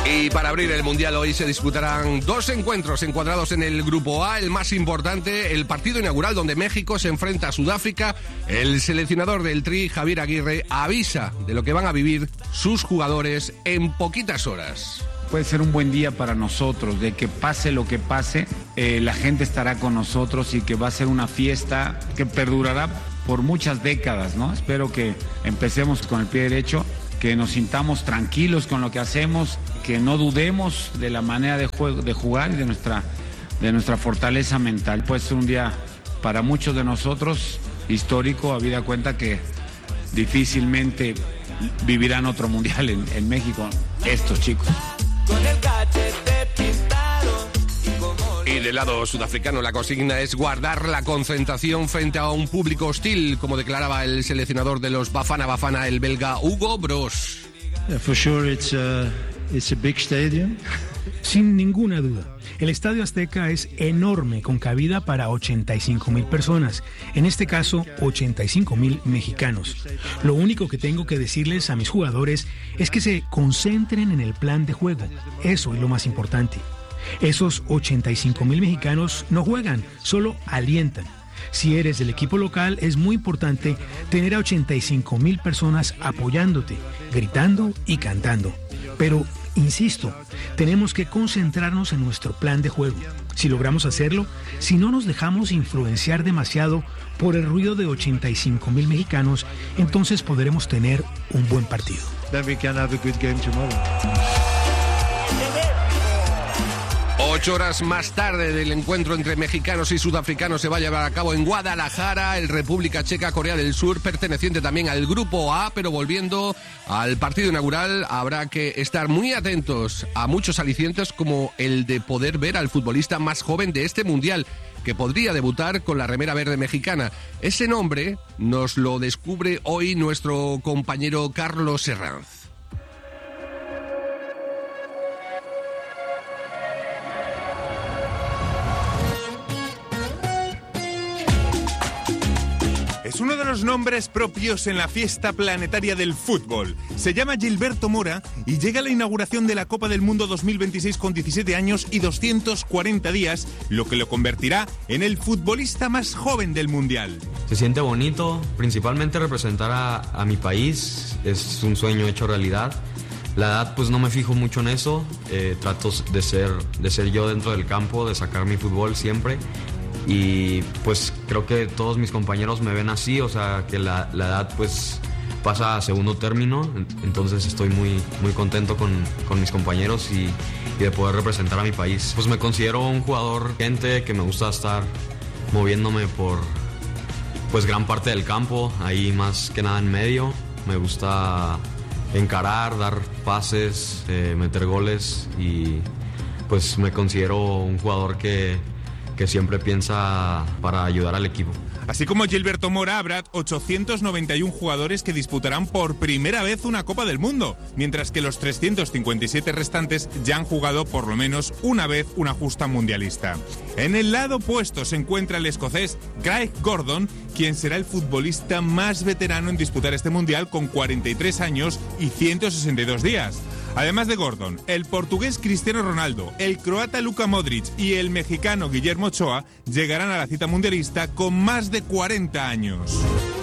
Y para abrir el Mundial hoy se disputarán dos encuentros encuadrados en el Grupo A. El más importante, el partido inaugural donde México se enfrenta a Sudáfrica. El seleccionador del Tri, Javier Aguirre, avisa de lo que van a vivir sus jugadores en poquitas horas. Puede ser un buen día para nosotros, de que pase lo que pase, la gente estará con nosotros y que va a ser una fiesta que perdurará por muchas décadas, ¿no? Espero que empecemos con el pie derecho, que nos sintamos tranquilos con lo que hacemos, que no dudemos de la manera de jugar y de nuestra fortaleza mental. Puede ser un día para muchos de nosotros histórico, habida cuenta que difícilmente vivirán otro mundial en México estos chicos. Y del lado sudafricano la consigna es guardar la concentración frente a un público hostil, como declaraba el seleccionador de los Bafana Bafana, el belga Hugo Broos. For sure it's a big stadium. Sin ninguna duda, el Estadio Azteca es enorme, con cabida para 85,000 personas, en este caso 85,000 mexicanos. Lo único que tengo que decirles a mis jugadores es que se concentren en el plan de juego. Eso es lo más importante. Esos 85,000 mexicanos no juegan, solo alientan. Si eres del equipo local, es muy importante tener a 85,000 personas apoyándote, gritando y cantando. Pero, insisto, tenemos que concentrarnos en nuestro plan de juego. Si logramos hacerlo, si no nos dejamos influenciar demasiado por el ruido de 85,000 mexicanos, entonces podremos tener un buen partido. Then we can have a good game tomorrow. 8 horas más tarde del encuentro entre mexicanos y sudafricanos se va a llevar a cabo en Guadalajara, el República Checa, Corea del Sur, perteneciente también al Grupo A, pero volviendo al partido inaugural, habrá que estar muy atentos a muchos alicientes como el de poder ver al futbolista más joven de este Mundial, que podría debutar con la remera verde mexicana. Ese nombre nos lo descubre hoy nuestro compañero Carlos Herranz. Es uno de los nombres propios en la fiesta planetaria del fútbol. Se llama Gilberto Mora y llega a la inauguración de la Copa del Mundo 2026 con 17 años y 240 días, lo que lo convertirá en el futbolista más joven del Mundial. Se siente bonito, principalmente representar a mi país, es un sueño hecho realidad. La edad, pues no me fijo mucho en eso, trato de ser yo dentro del campo, de sacar mi fútbol siempre. Y pues creo que todos mis compañeros me ven así, o sea que la edad pues pasa a segundo término, entonces estoy muy contento con mis compañeros y de poder representar a mi país. Pues me considero un jugador que me gusta estar moviéndome por pues gran parte del campo, ahí más que nada en medio. Me gusta encarar, dar pases, meter goles y pues me considero un jugador que siempre piensa para ayudar al equipo. Así como Gilberto Mora, habrá 891 jugadores que disputarán por primera vez una Copa del Mundo, mientras que los 357 restantes ya han jugado por lo menos una vez una justa mundialista. En el lado opuesto se encuentra el escocés Craig Gordon, quien será el futbolista más veterano en disputar este mundial con 43 años y 162 días. Además de Gordon, el portugués Cristiano Ronaldo, el croata Luka Modric y el mexicano Guillermo Ochoa llegarán a la cita mundialista con más de 40 años.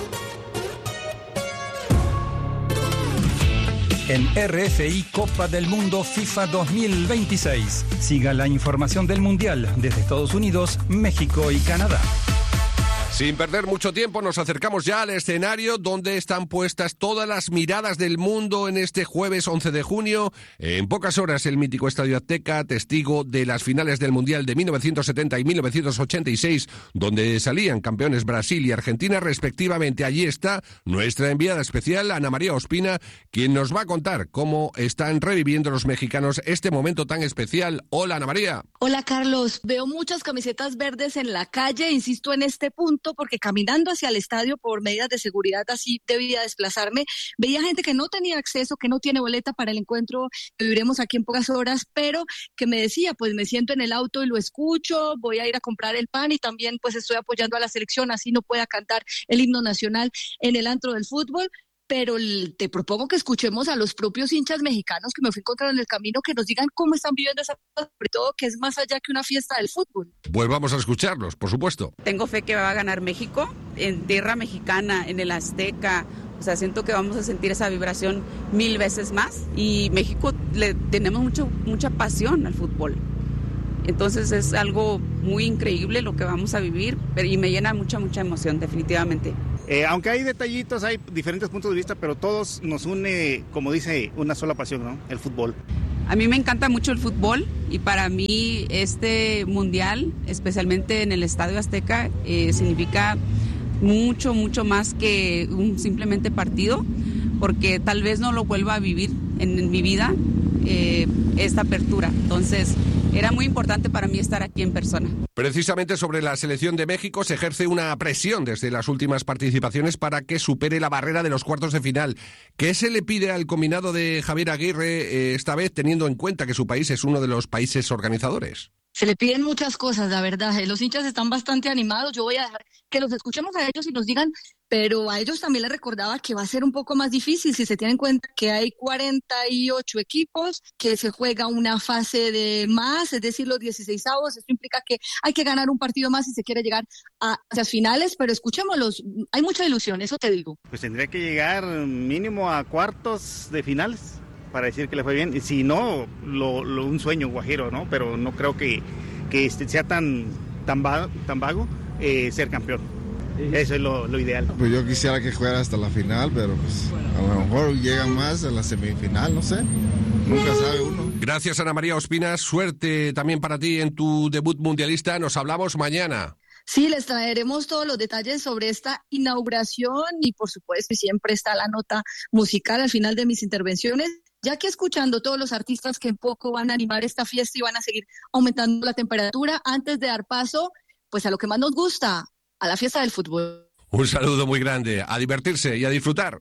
En RFI Copa del Mundo FIFA 2026. Siga la información del Mundial desde Estados Unidos, México y Canadá. Sin perder mucho tiempo, nos acercamos ya al escenario donde están puestas todas las miradas del mundo en este jueves 11 de junio. En pocas horas, el mítico Estadio Azteca, testigo de las finales del Mundial de 1970 y 1986, donde salían campeones Brasil y Argentina respectivamente. Allí está nuestra enviada especial, Ana María Ospina, quien nos va a contar cómo están reviviendo los mexicanos este momento tan especial. Hola, Ana María. Hola, Carlos. Veo muchas camisetas verdes en la calle, insisto en este punto, porque caminando hacia el estadio por medidas de seguridad, así debía desplazarme, veía gente que no tenía acceso, que no tiene boleta para el encuentro que viviremos aquí en pocas horas, pero que me decía, pues me siento en el auto y lo escucho, voy a ir a comprar el pan y también pues estoy apoyando a la selección, así no pueda cantar el himno nacional en el antro del fútbol. pero te propongo que escuchemos a los propios hinchas mexicanos que me fui encontrando en el camino, que nos digan cómo están viviendo esa cosa, sobre todo que es más allá que una fiesta del fútbol. Pues vamos a escucharlos, por supuesto. Tengo fe que va a ganar México, en tierra mexicana, en el Azteca. O sea, siento que vamos a sentir esa vibración 1000 veces más. Y México le tenemos mucha pasión al fútbol. Entonces es algo muy increíble lo que vamos a vivir y me llena mucha emoción, definitivamente. Aunque hay detallitos, hay diferentes puntos de vista, pero todos nos une, como dice, una sola pasión, ¿no? El fútbol. A mí me encanta mucho el fútbol y para mí este mundial, especialmente en el Estadio Azteca, significa mucho más que un simplemente partido, porque tal vez no lo vuelva a vivir en mi vida, esta apertura. Entonces, era muy importante para mí estar aquí en persona. Precisamente sobre la selección de México se ejerce una presión desde las últimas participaciones para que supere la barrera de los cuartos de final. ¿Qué se le pide al combinado de Javier Aguirre esta vez, teniendo en cuenta que su país es uno de los países organizadores? Se le piden muchas cosas, la verdad. Los hinchas están bastante animados. Yo voy a dejar que los escuchemos a ellos y nos digan, pero a ellos también les recordaba que va a ser un poco más difícil si se tiene en cuenta que hay 48 equipos, que se juega una fase de más, es decir, los 16avos. Esto implica que hay que ganar un partido más si se quiere llegar a las finales, pero escuchémoslos. Hay mucha ilusión, eso te digo. Pues tendría que llegar mínimo a cuartos de finales para decir que le fue bien, y si no, un sueño guajiro, ¿no? Pero no creo que sea tan vago ser campeón. Eso es lo ideal. Pues yo quisiera que jugara hasta la final, pero pues a lo mejor llega más a la semifinal, no sé. Nunca sabe uno. Gracias, Ana María Ospinas. Suerte también para ti en tu debut mundialista. Nos hablamos mañana. Sí, les traeremos todos los detalles sobre esta inauguración y, por supuesto, siempre está la nota musical al final de mis intervenciones, ya que escuchando todos los artistas que en poco van a animar esta fiesta y van a seguir aumentando la temperatura antes de dar paso, pues a lo que más nos gusta, a la fiesta del fútbol. Un saludo muy grande, a divertirse y a disfrutar.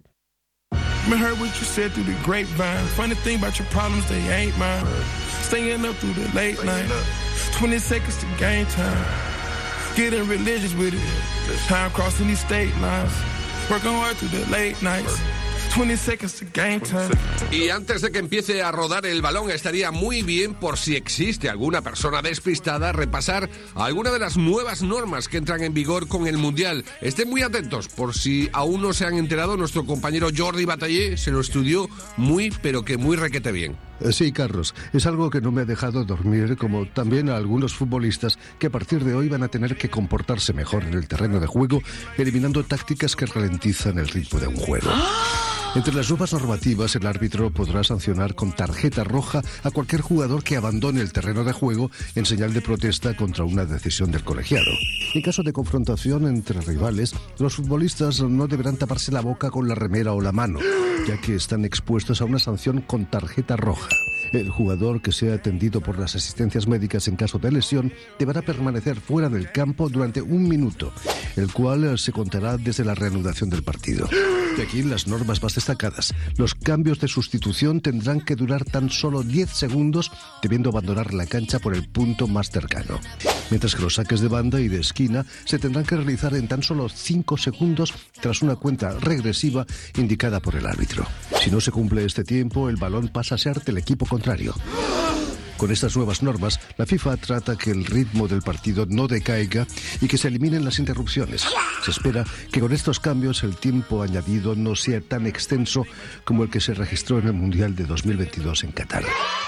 Me heard what you said through the grapevine. Funny thing about your problems, they ain't mine. Staying up through the late night. 20 seconds to game time. Getting religious with it. Time crossing these state lines. Working hard through the late nights. 20 seconds to game time. Y antes de que empiece a rodar el balón, estaría muy bien, por si existe alguna persona despistada, repasar alguna de las nuevas normas que entran en vigor con el Mundial. Estén muy atentos, por si aún no se han enterado, nuestro compañero Jordi Batallé se lo estudió muy, pero que muy requete bien. Sí, Carlos, es algo que no me ha dejado dormir, como también a algunos futbolistas que a partir de hoy van a tener que comportarse mejor en el terreno de juego, eliminando tácticas que ralentizan el ritmo de un juego. Entre las nuevas normativas, el árbitro podrá sancionar con tarjeta roja a cualquier jugador que abandone el terreno de juego en señal de protesta contra una decisión del colegiado. En caso de confrontación entre rivales, los futbolistas no deberán taparse la boca con la remera o la mano, ya que están expuestos a una sanción con tarjeta roja. El jugador que sea atendido por las asistencias médicas en caso de lesión deberá permanecer fuera del campo durante 1 minuto, el cual se contará desde la reanudación del partido. De aquí las normas más destacadas. Los cambios de sustitución tendrán que durar tan solo 10 segundos, debiendo abandonar la cancha por el punto más cercano. Mientras que los saques de banda y de esquina se tendrán que realizar en tan solo 5 segundos tras una cuenta regresiva indicada por el árbitro. Si no se cumple este tiempo, el balón pasa a ser del equipo contrario. Con estas nuevas normas, la FIFA trata que el ritmo del partido no decaiga y que se eliminen las interrupciones. Se espera que con estos cambios el tiempo añadido no sea tan extenso como el que se registró en el Mundial de 2022 en Qatar.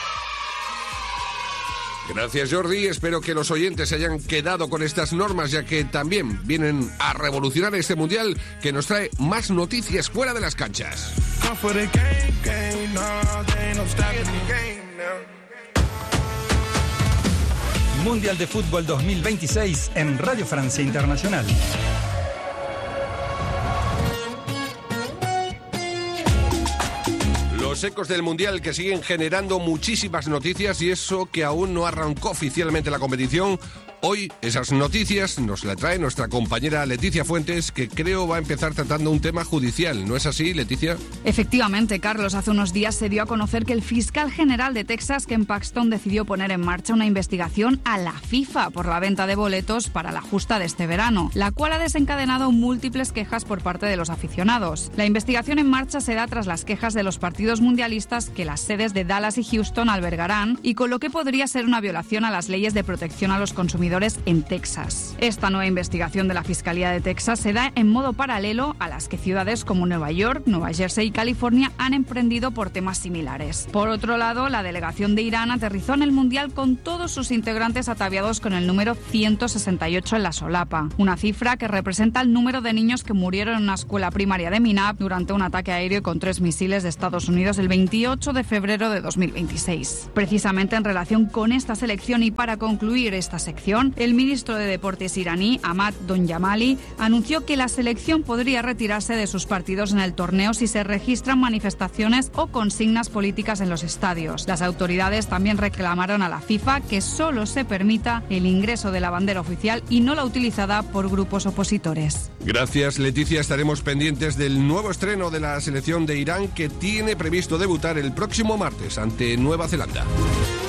Gracias, Jordi. Espero que los oyentes se hayan quedado con estas normas, ya que también vienen a revolucionar este Mundial que nos trae más noticias fuera de las canchas. Mundial de Fútbol 2026 en Radio Francia Internacional. Los ecos del Mundial que siguen generando muchísimas noticias, y eso que aún no arrancó oficialmente la competición, Hoy esas noticias nos la trae nuestra compañera Leticia Fuentes, que creo va a empezar tratando un tema judicial. ¿No es así, Leticia? Efectivamente, Carlos. Hace unos días se dio a conocer que el fiscal general de Texas, Ken Paxton, decidió poner en marcha una investigación a la FIFA por la venta de boletos para la justa de este verano, la cual ha desencadenado múltiples quejas por parte de los aficionados. La investigación en marcha se da tras las quejas de los partidos mundialistas que las sedes de Dallas y Houston albergarán, y con lo que podría ser una violación a las leyes de protección a los consumidores en Texas. Esta nueva investigación de la Fiscalía de Texas se da en modo paralelo a las que ciudades como Nueva York, Nueva Jersey y California han emprendido por temas similares. Por otro lado, la delegación de Irán aterrizó en el Mundial con todos sus integrantes ataviados con el número 168 en la solapa, una cifra que representa el número de niños que murieron en una escuela primaria de Minab durante un ataque aéreo con 3 misiles de Estados Unidos el 28 de febrero de 2026. Precisamente en relación con esta selección y para concluir esta sección, el ministro de Deportes iraní, Ahmad Donyamali, anunció que la selección podría retirarse de sus partidos en el torneo si se registran manifestaciones o consignas políticas en los estadios. Las autoridades también reclamaron a la FIFA que solo se permita el ingreso de la bandera oficial y no la utilizada por grupos opositores. Gracias, Leticia. Estaremos pendientes del nuevo estreno de la selección de Irán, que tiene previsto debutar el próximo martes ante Nueva Zelanda.